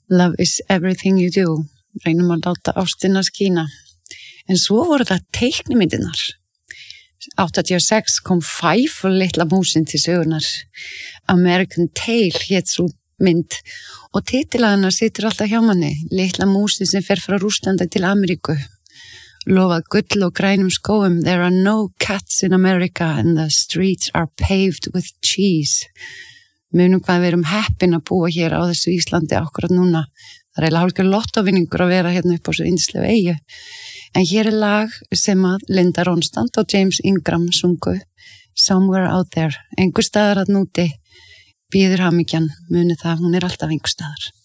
Love is everything you do. Reynum að láta ástina skína. En svo voru það teiknimyndirnar. 86 kom Five og litla músin til sögunar. American Tail hét svo mynd og titilaðana situr alltaf hjá manni. Litla músin sem fer frá Rússlandi til Ameríku. Lofað gull og grænum skógum. There are no cats in America and the streets are paved with cheese. Munum hvað við erum heppin að búa hér á þessu Íslandi akkurat núna. Það eiginlega hálfgjör lottóvinningur að vera hérna upp á svo yndislegu eyju. En hér lag sem að Linda Ronstadt og James Ingram sungu Somewhere Out There. Einhver staðar að núti bíður hamingjan, munið það, hún alltaf einhver staðar.